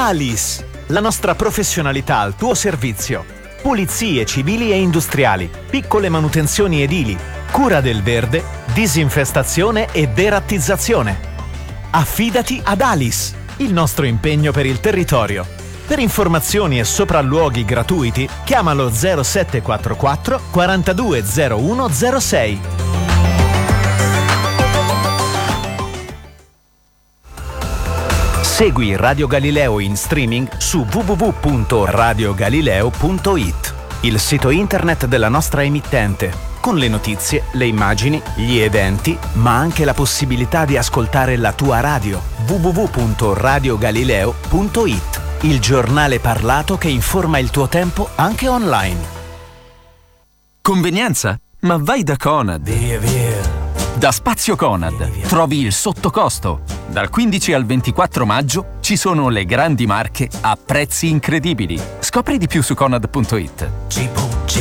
Alice, la nostra professionalità al tuo servizio. Pulizie civili e industriali, piccole manutenzioni edili, cura del verde, disinfestazione e derattizzazione. Affidati ad Alice, il nostro impegno per il territorio. Per informazioni e sopralluoghi gratuiti, chiamalo 0744 420106. Segui Radio Galileo in streaming su www.radiogalileo.it, il sito internet della nostra emittente, con le notizie, le immagini, gli eventi, ma anche la possibilità di ascoltare la tua radio. www.radiogalileo.it, il giornale parlato che informa il tuo tempo anche online. Convenienza? Ma vai da Conad. Via. Da Spazio Conad trovi il sottocosto. Dal 15 al 24 maggio ci sono le grandi marche a prezzi incredibili. Scopri di più su Conad.it.